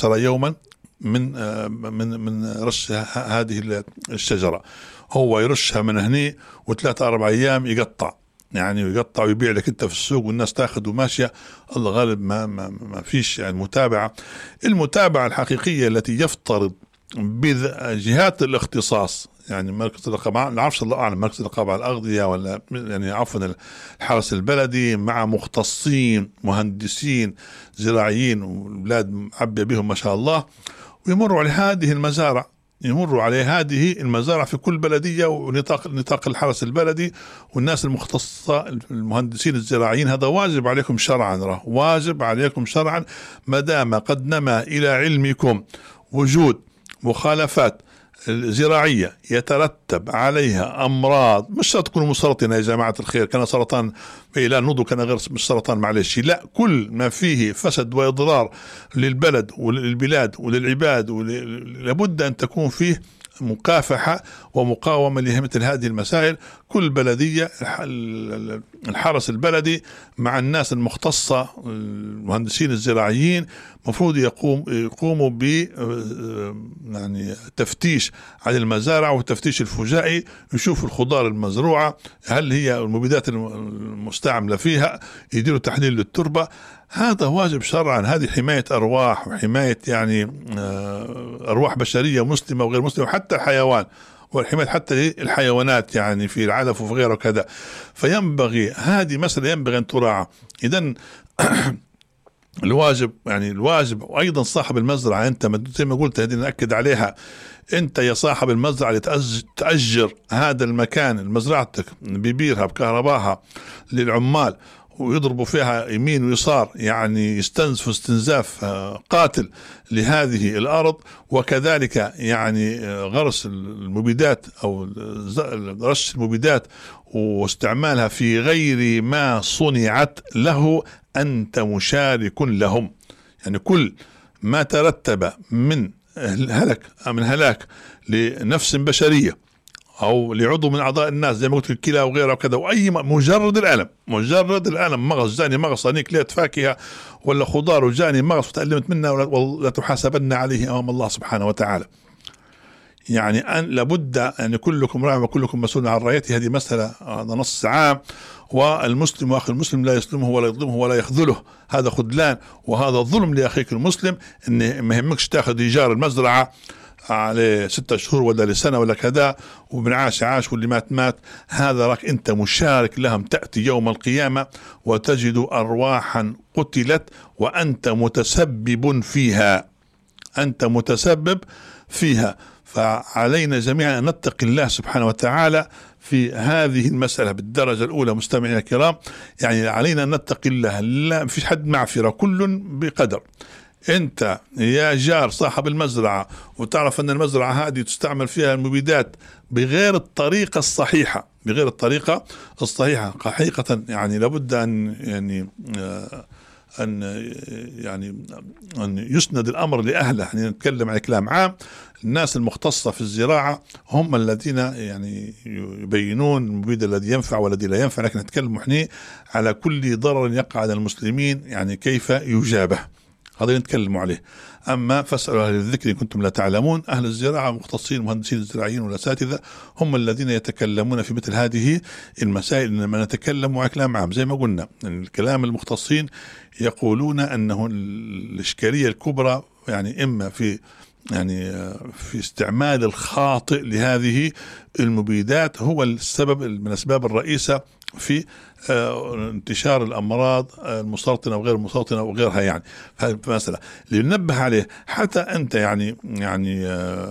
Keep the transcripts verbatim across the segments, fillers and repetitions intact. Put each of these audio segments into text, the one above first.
عشر يوما من من من رش هذه الشجرة. هو يرشها من هني وثلاثة أربع أيام يقطع، يعني يقطع ويبيع لك أنت في السوق والناس تاخذ وماشية. الله غالب ما ما ما فيش يعني متابعة. المتابعة الحقيقية التي يفترض بجهات الاختصاص، يعني مركز الرقابة، لا عارفش الله أعلم، مركز الرقابة على الأغذية ولا يعني عفوا الحرس البلدي مع مختصين مهندسين زراعيين والبلاد معبية بهم ما شاء الله، ويمروا على هذه المزارع، يمروا على هذه المزارع في كل بلدية ونطاق نطاق الحرس البلدي والناس المختصة المهندسين الزراعيين. هذا واجب عليكم شرعا، واجب عليكم شرعا ما دام قد نما إلى علمكم وجود مخالفات زراعية يترتب عليها أمراض. مش شرط تكونوا مسرطنة يا جماعة الخير، كان سرطان لا نضو كان غير مش سرطان معلش، لا، كل ما فيه فسد وإضرار للبلد وللبلاد وللعباد لابد أن تكون فيه مكافحة ومقاومة لمثل هذه المسائل. كل بلدية الحرس البلدي مع الناس المختصة المهندسين الزراعيين مفروض يقوم يقوموا ب يعني تفتيش على المزارع وتفتيش الفجائي، يشوفوا الخضار المزروعة هل هي المبيدات المستعملة فيها، يديروا تحليل للتربة. هذا واجب شرعا، هذه حماية أرواح وحماية يعني أرواح بشرية مسلمة وغير مسلمة وحتى الحيوان، والحماية حتى الحيوانات يعني في العلف وفي غيره كذا. فينبغي هذه مسألة ينبغي أن تراعى. إذن الواجب يعني الواجب وأيضا صاحب المزرعة، أنت زي ما قلت هذه نأكد عليها، أنت يا صاحب المزرعة اللي تأجر هذا المكان مزرعتك ببيرها بكهرباها للعمال ويضربوا فيها يمين ويسار، يعني يستنزفوا استنزاف قاتل لهذه الأرض، وكذلك يعني غرس المبيدات أو رش المبيدات واستعمالها في غير ما صنعت له، أنت مشارك لهم. يعني كل ما ترتب من هلك من هلاك لنفس بشرية أو لعضو من أعضاء الناس زي ما قلت الكلى وغيرها وكذا، وأي مجرد الألم مجرد الألم مغص جاني مغص أنيك ليت فاكهة ولا خضار وجاني مغص وتألمت منها ولا تحاسبن عليه أمام الله سبحانه وتعالى. يعني أن لابد أن يعني كلكم راع وكلكم مسؤول عن رعيته. هذه مسألة هذا نص عام. والمسلم وأخي المسلم لا يسلمه ولا يظلمه ولا يخذله، هذا خذلان وهذا ظلم لأخيك المسلم. إن ما يهمكش تأخذ إيجار المزرعة على ستة شهور ولا لسنة ولا كذا، ومن عاش عاش واللي مات مات، هذا راك أنت مشارك لهم. تأتي يوم القيامة وتجد أرواحا قتلت وأنت متسبب فيها، أنت متسبب فيها. فعلينا جميعا أن نتقي الله سبحانه وتعالى في هذه المسألة بالدرجة الأولى. مستمعينا الكرام، يعني علينا أن نتقي الله، لا فيش حد معفرة، كل بقدر. أنت يا جار صاحب المزرعة وتعرف أن المزرعة هذه تستعمل فيها المبيدات بغير الطريقة الصحيحة، بغير الطريقة الصحيحة حقيقة، يعني لابد أن يعني آه أن يعني أن يسند الأمر لأهله. يعني نتكلم عن كلام عام، الناس المختصة في الزراعة هم الذين يعني يبينون المبيد الذي ينفع والذي لا ينفع، لكن نتكلم احنا على كل ضرر يقع على المسلمين يعني كيف يجابه، هذا نتكلم عليه. أما فاسألوا أهل الذكر إن كنتم لا تعلمون. أهل الزراعة مختصين المهندسين الزراعيين والأساتذة هم الذين يتكلمون في مثل هذه المسائل. إنما نتكلم على كلام عام زي ما قلنا، الكلام المختصين يقولون أنه الإشكالية الكبرى يعني إما في يعني في استعمال الخاطئ لهذه المبيدات، هو السبب من الأسباب الرئيسة في انتشار الأمراض المسرطنة وغير المسرطنة وغيرها. يعني فمثلا لننبه عليه حتى أنت يعني يعني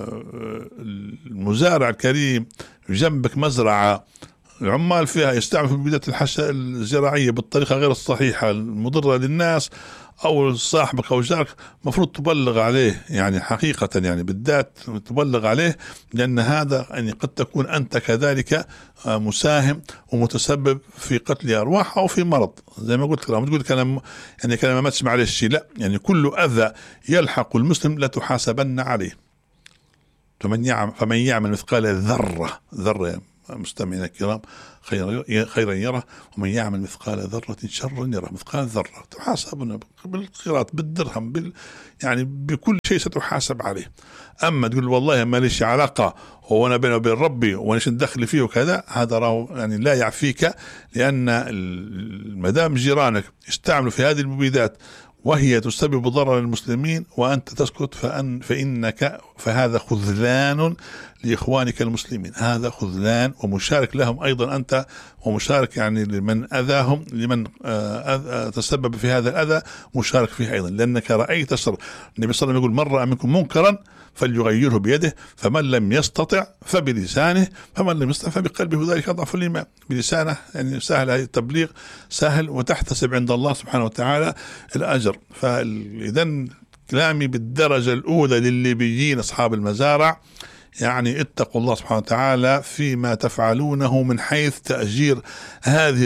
المزارع الكريم جنبك مزرعة العمال فيها يستعمل في مبيدات الحشا الزراعية بالطريقة غير الصحيحة المضرة للناس، أو صاحبك أو جارك مفروض تبلغ عليه، يعني حقيقة يعني بالذات تبلغ عليه، لأن هذا يعني قد تكون أنت كذلك مساهم ومتسبب في قتل أرواح أو في مرض. زي ما قلت لهم تقول كلام يعني كلام ما تسمع عليه الشيء، لا، يعني كل أذى يلحق المسلم لا تحاسبن عليه. فمن يعمل فمن يعمل مثقال ذرة ذرة مستمعينا الكرام خيرا يره، ومن يعمل مثقال ذرة شرا يره. مثقال ذرة تحاسبنا بالقيراط بالدرهم بال يعني بكل شيء ستحاسب عليه. أما تقول والله ما ليش علاقة وانا بيني وبين ربي ونيش ندخل فيه وكذا، هذا راه يعني لا يعفيك، لأن المدام جيرانك يستعملوا في هذه المبيدات وهي تسبب ضرر للمسلمين وأنت تسكت، فأن فإنك فهذا خذلان لإخوانك المسلمين، هذا خذلان ومشارك لهم أيضا أنت، ومشارك يعني لمن أذاهم، لمن تسبب في هذا الأذى مشارك فيه أيضا، لأنك رأيت الشر. النبي صلى الله عليه وسلم يقول: من رأى منكم منكرا فليغيره بيده، فمن لم يستطع فبلسانه، فمن لم يستطع فبقلبه، ذلك أضعف الإيمان. بلسانه يعني سهل هذا التبليغ، سهل وتحتسب عند الله سبحانه وتعالى الأجر. فإذا كلامي بالدرجة الأولى للليبيين أصحاب المزارع، يعني اتقوا الله سبحانه وتعالى فيما تفعلونه من حيث تأجير هذه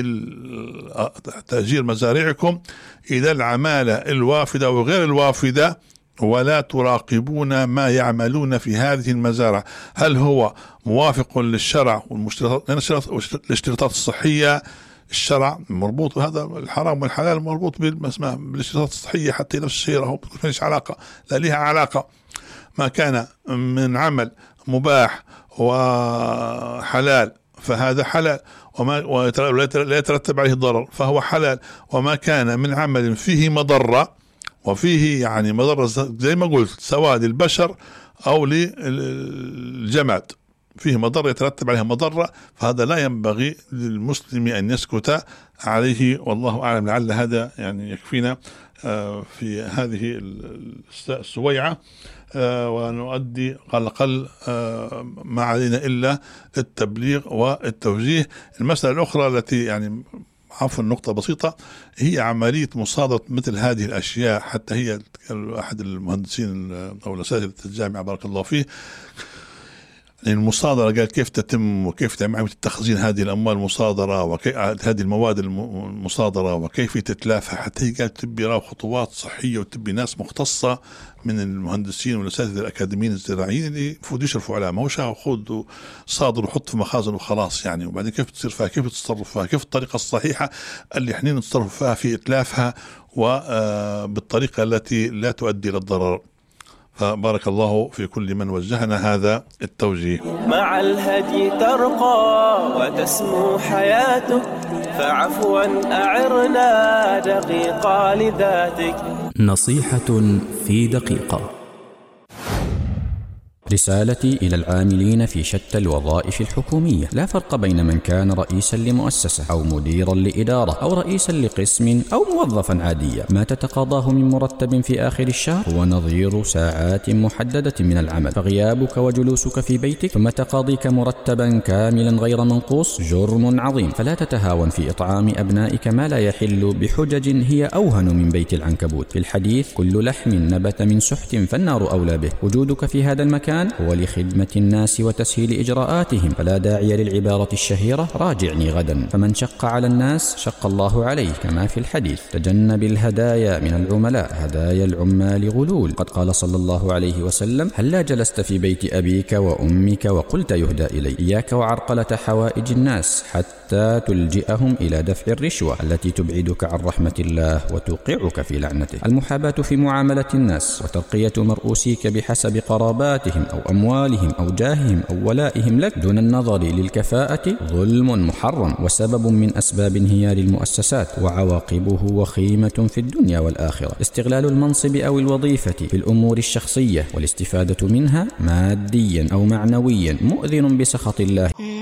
تأجير مزارعكم إلى العمالة الوافدة وغير الوافدة، ولا تراقبون ما يعملون في هذه المزارع، هل هو موافق للشرع والاشتراطات الصحية. الشرع مربوط بهذا، الحرام والحلال مربوط بالاشتراطات الصحية، حتى نفس الشيء راهو ماليش علاقة، لا لها علاقة. ما كان من عمل مباح وحلال فهذا حلال، وما لا يترتب عليه ضرر فهو حلال، وما كان من عمل فيه مضرة وفيه يعني مضرة زي ما قلت سواء للبشر أو للجماد، فيه مضرة يترتب عليها مضرة، فهذا لا ينبغي للمسلم أن يسكت عليه. والله أعلم. لعل هذا يعني يكفينا في هذه السويعة، ونؤدي على الأقل ما علينا إلا التبليغ والتوجيه. المسألة الأخرى التي يعني عفوا نقطة بسيطة، هي عملية مصادرة مثل هذه الأشياء. حتى هي أحد المهندسين أو الأساتذة الجامعة بارك الله فيه، المصادرة قال كيف تتم وكيف تتم عملية تخزين هذه الأموال المصادرة وهذه المواد المصادرة وكيف تتلافها. حتى هي قال تبي راو خطوات صحية وتبي ناس مختصة من المهندسين والأساتذة الأكاديميين الزراعيين اللي المفروض يشرفوا عليها، ما هو شاء خذ صادر وحط في مخازن وخلاص يعني. وبعدين كيف تصير فيها، كيف تتصرف فيها، كيف الطريقة الصحيحة اللي احنا نتصرف فيها في إتلافها وبالطريقة التي لا تؤدي للضرر. فبارك الله في كل من وجهنا هذا التوجيه. مع الهدي ترقى وتسمو حياتك، فعفوا أعرنا دقيقة لذاتك. نصيحة في دقيقة. رسالتي إلى العاملين في شتى الوظائف الحكومية: لا فرق بين من كان رئيسا لمؤسسة أو مديرا لإدارة أو رئيسا لقسم أو موظفا عاديا. ما تتقاضاه من مرتب في آخر الشهر هو نظير ساعات محددة من العمل، فغيابك وجلوسك في بيتك ثم تقاضيك مرتبا كاملا غير منقوص جرم عظيم. فلا تتهاون في إطعام أبنائك ما لا يحل بحجج هي أوهن من بيت العنكبوت. في الحديث: كل لحم نبت من سحت فالنار أولى به. وجودك في هذا المكان هو لخدمة الناس وتسهيل إجراءاتهم، فلا داعي للعبارة الشهيرة: راجعني غدا. فمن شق على الناس شق الله عليه، كما في الحديث: تجنب الهدايا من العملاء، هدايا العمال غلول. قد قال صلى الله عليه وسلم: هلا جلست في بيت أبيك وأمك وقلت يهدى إلي. إياك وعرقلة حوائج الناس حتى تلجئهم إلى دفع الرشوة التي تبعدك عن رحمة الله وتوقعك في لعنته. المحاباة في معاملة الناس وترقية مرؤوسيك بحسب قراباتهم أو أموالهم أو جاههم أو ولائهم لك دون النظر للكفاءة ظلم محرم وسبب من أسباب انهيار المؤسسات، وعواقبه وخيمة في الدنيا والآخرة. استغلال المنصب أو الوظيفة في الأمور الشخصية والاستفادة منها ماديا أو معنويا مؤذن بسخط الله.